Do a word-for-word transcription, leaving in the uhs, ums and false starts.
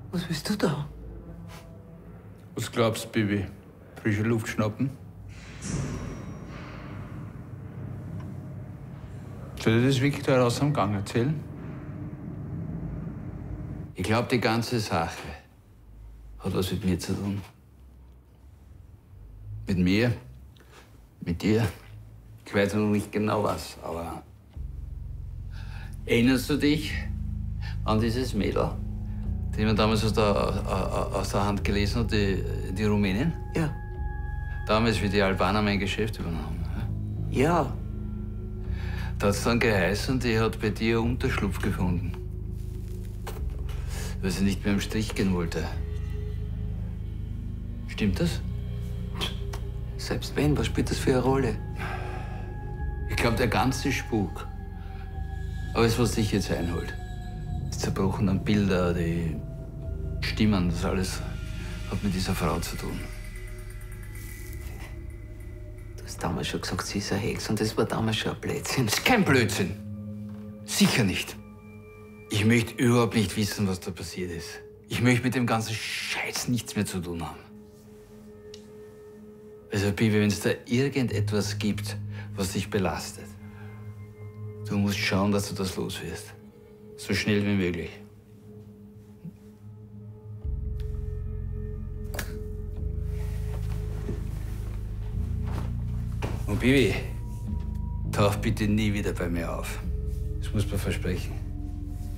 Was willst du da? Was glaubst du, Bibi? Frische Luft schnappen? Soll ich das wirklich da raus am Gang erzählen? Ich glaube, die ganze Sache hat was mit mir zu tun. Mit mir, mit dir. Ich weiß noch nicht genau was, aber erinnerst du dich an dieses Mädel, die man damals aus der, aus der Hand gelesen hat, die, die Rumänin? Ja. Damals, wie die Albaner mein Geschäft übernommen. Ja. Da hat es dann geheißen, die hat bei dir Unterschlupf gefunden. Weil sie nicht mehr im Strich gehen wollte. Stimmt das? Selbst wenn, was spielt das für eine Rolle? Ich glaube, der ganze Spuk, alles, was dich jetzt einholt, die zerbrochenen Bilder, die Stimmen, das alles hat mit dieser Frau zu tun. Du hast damals schon gesagt, sie ist eine Hex und das war damals schon ein Blödsinn. Das ist kein Blödsinn. Sicher nicht. Ich möchte überhaupt nicht wissen, was da passiert ist. Ich möchte mit dem ganzen Scheiß nichts mehr zu tun haben. Also, Bibi, wenn es da irgendetwas gibt, was dich belastet, du musst schauen, dass du das los wirst. So schnell wie möglich. Und Bibi, tauch bitte nie wieder bei mir auf. Das muss man versprechen.